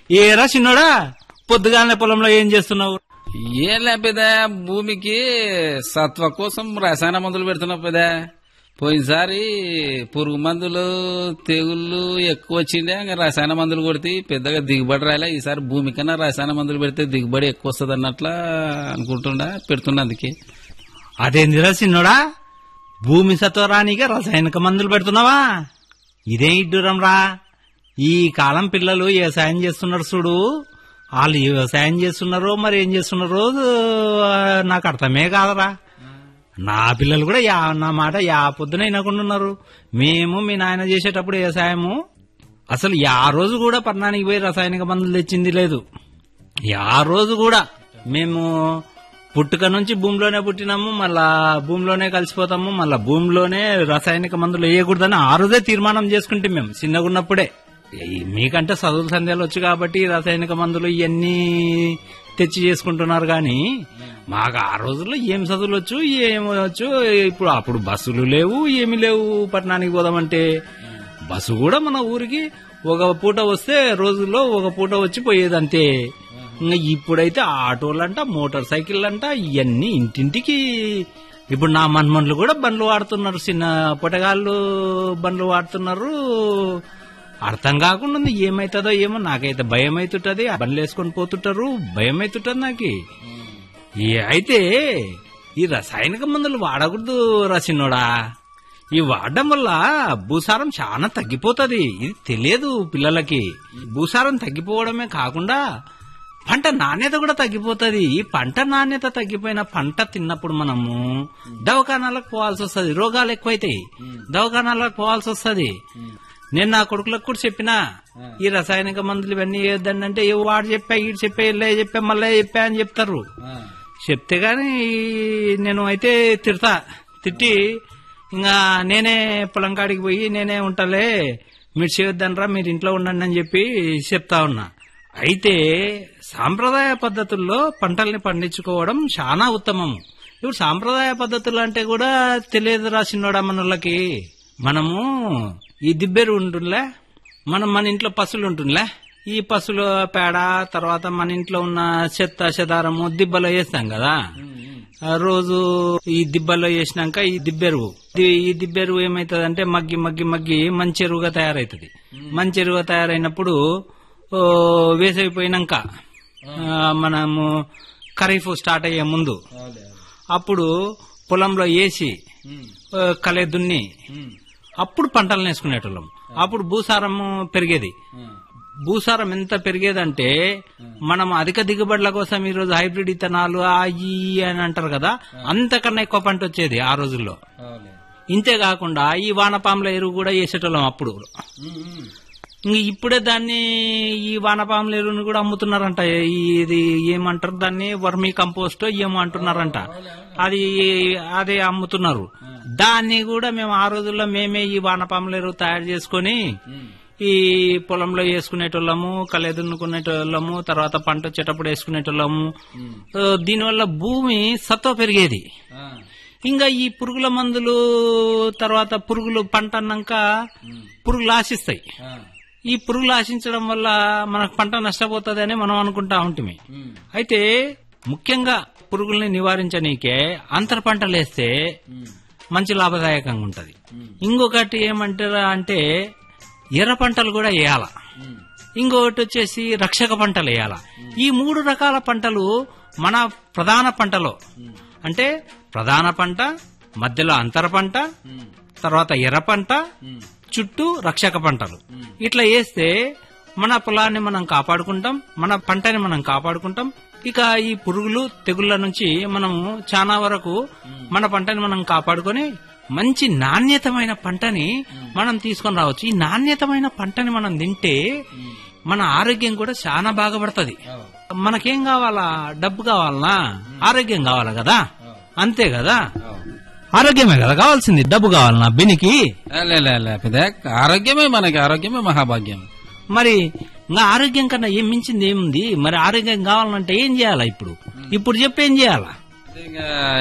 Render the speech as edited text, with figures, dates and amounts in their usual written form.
ఏరా చిన్నోడా, పొద్దుగానే పొలంలో ఏం చేస్తున్నావు? ఏం లేపేదా, భూమికి సత్వ కోసం రసాయన మందులు పెడుతున్నావు పెదా. పోయినసారి పురుగు మందులు తెగుళ్ళు ఎక్కువ వచ్చిండే, ఇంకా రసాయన మందులు కొడితే పెద్దగా దిగుబడి రాలే. ఈసారి భూమి కన్నా రసాయన మందులు పెడితే దిగుబడి ఎక్కువ వస్తుంది అన్నట్లా అనుకుంటుండా, పెడుతున్నా. అందుకే అదేందిరా చిన్నోడా, భూమి సత్వరానిగా రసాయనిక మందులు పెడుతున్నావా? ఇదేం ఇడ్డురం రా. ఈ కాలం పిల్లలు వ్యవసాయం చేస్తున్నారు చూడు, వాళ్ళు వ్యవసాయం చేస్తున్నారో మరి ఏం చేస్తున్నారో నాకు అర్థమే కాదరా. నా పిల్లలు కూడా నా మాట పొద్దున వినకుంటున్నారు. మేము మీ నాయన చేసేటప్పుడు వ్యవసాయము అసలు రోజు కూడా పట్టణానికి పోయి రసాయనిక మందులు తెచ్చింది లేదు. రోజు కూడా మేము పుట్టుక నుంచి భూమిలోనే పుట్టినాము, మళ్ళా భూమిలోనే కలిసిపోతాము, మళ్ళా భూమిలోనే రసాయనిక మందులు వేయకూడదని ఆ రోజే తీర్మానం చేసుకుంటే మేము చిన్నగున్నప్పుడే. మీకంటే చదువుల సందేహాలు వచ్చు కాబట్టి రసాయనిక మందులు ఇవన్నీ తెచ్చి చేసుకుంటున్నారు గాని మాకు ఆ రోజుల్లో ఏం చదువులు వచ్చు, ఏమొచ్చు. ఇప్పుడు అప్పుడు బస్సులు లేవు, ఏమి లేవు. పట్టణానికి పోదామంటే బస్సు కూడా మన ఊరికి ఒక పూట వస్తే రోజుల్లో ఒక పూట వచ్చి పోయేదంతే. ఇంకా ఇప్పుడైతే ఆటోలంట, మోటార్ సైకిళ్ళంట, ఇవన్నీ ఇంటింటికి. ఇప్పుడు నా మన్మన్లు కూడా బండ్లు వాడుతున్నారు, చిన్న పొటగాళ్ళు బండ్లు వాడుతున్నారు. అర్థం కాకుండా ఏమైతుందో ఏమో, నాకైతే భయం అవుతుంటది. బండ్లు వేసుకొని పోతుంటారు, భయం అవుతుంటది నాకు. అయితే ఈ రసాయనిక మందులు వాడకూడదు రసినోడా. ఈ వాడడం వల్ల భూసారం చాలా తగ్గిపోతుంది. ఇది తెలియదు పిల్లలకి. భూసారం తగ్గిపోవడమే కాకుండా పంట నాణ్యత కూడా తగ్గిపోతుంది. ఈ పంట నాణ్యత తగ్గిపోయిన పంట తిన్నప్పుడు మనము దవాఖానాలకు పోవాల్సి వస్తుంది, రోగాలు ఎక్కువైతాయి, దవాఖానాలకు పోవాల్సి వస్తుంది. నేను నా కొడుకులకు కూడా చెప్పినా, ఈ రసాయనిక మందులు ఇవన్నీ వేయొద్దండి అంటే, వాడు చెప్పా, ఈడు చెప్పా, ఇల్లే చెప్పా, మళ్ళీ చెప్పా అని చెప్తారు. చెప్తే గాని నేను అయితే తిట్టి ఇంకా నేనే పొలం కాడికి పోయి నేనే ఉంటాలే, మీరు చేయొద్దనరా, మీరు ఇంట్లో ఉండండి అని చెప్పి చెప్తా ఉన్నా. అయితే సాంప్రదాయ పద్ధతుల్లో పంటల్ని పండించుకోవడం చాలా ఉత్తమము. ఇప్పుడు సాంప్రదాయ పద్ధతులు అంటే కూడా తెలియదు రాసినోడా మనోళ్ళకి. మనము ఈ దిబ్బెరు ఉంటుందిలే, మన ఇంట్లో పశువులు ఉంటుందిలే, ఈ పశువుల పేడ తర్వాత మన ఇంట్లో ఉన్న చెత్త చెదారము దిబ్బలో వేస్తాం కదా. రోజు ఈ దిబ్బలో వేసినాక ఈ దిబ్బెరువు ఏమైతుందంటే మగ్గి మగ్గి మగ్గి మంచి ఎరువుగా తయారైతుంది. మంచి ఎరువుగా తయారైనప్పుడు వేసైపోయినాక మనము ఖరీఫ్ స్టార్ట్ అయ్యే ముందు అప్పుడు పొలంలో వేసి కలే దున్ని అప్పుడు పంటలు వేసుకునేటోళ్ళం. అప్పుడు భూసారము పెరిగేది. భూసారం ఎంత పెరిగేదంటే మనం అధిక దిగుబడుల కోసం ఈ రోజు హైబ్రిడ్ ఇత్తనాలు అని అంటారు కదా, అంతకన్నా ఎక్కువ పంట వచ్చేది ఆ రోజుల్లో. ఇంతేకాకుండా ఈ వానపాముల ఎరువు కూడా వేసేటోళ్ళం అప్పుడు. ఇప్పుడే దాన్ని ఈ వానపాముల ఎరువుని కూడా అమ్ముతున్నారంట. ఇది ఏమంటారు దాన్ని, వర్మీ కంపోస్ట్ ఏమో అంటున్నారంట. అదే అమ్ముతున్నారు. దాన్ని కూడా మేము ఆ రోజుల్లో మేమే ఈ వానపాముల ఎరువు తయారు చేసుకుని ఈ పొలంలో వేసుకునేటోళ్ళము, కలెదున్నుకునేటోళ్ళము, తర్వాత పంట వచ్చేటప్పుడు వేసుకునేటోళ్ళము. దీనివల్ల భూమి సత్వ పెరిగేది. ఇంకా ఈ పురుగుల మందులు తర్వాత పురుగులు పంట అన్నాక పురుగులు ఆశిస్తాయి. ఈ పురుగులు ఆశించడం వల్ల మనకు పంట నష్టపోతుంది అని మనం అనుకుంటా ఉంటుంది. అయితే ముఖ్యంగా పురుగుల్ని నివారించనీకే అంతర పంటలు వేస్తే మంచి లాభదాయకంగా ఉంటది. ఇంకొకటి ఏమంటారా అంటే ఎర్ర పంటలు కూడా వేయాల. ఇంకొకటి వచ్చేసి రక్షక పంటలు వేయాల. ఈ 3 రకాల పంటలు మన ప్రధాన పంటలో, అంటే ప్రధాన పంట, మధ్యలో అంతర పంట, తర్వాత ఎర్ర పంట, చుట్టూ రక్షక పంటలు. ఇట్లా వేస్తే మన పొలాన్ని మనం కాపాడుకుంటాం, మన పంటని మనం కాపాడుకుంటాం. ఇక ఈ పురుగులు తెగుళ్ల నుంచి మనము చాలా వరకు మన పంటని మనం కాపాడుకొని మంచి నాణ్యతమైన పంటని మనం తీసుకొని రావచ్చు. ఈ నాణ్యతమైన పంటని మనం తింటే మన ఆరోగ్యం కూడా చాలా బాగుపడుతుంది. మనకేం కావాలా, డబ్బు కావాలనా, ఆరోగ్యం కావాలా కదా, అంతే కదా. ఆరోగ్యమే కదా కావాల్సింది, డబ్బు కావాలనా బెనికి? ఆరోగ్యమే మనకి, ఆరోగ్యమే మహాభాగ్యం. మరి ఇంకా ఆరోగ్యం కన్నా ఏం మించింది ఏముంది? మరి ఆరోగ్యం కావాలంటే ఏం చేయాలా? ఇప్పుడు చెప్పి ఏం చేయాలా?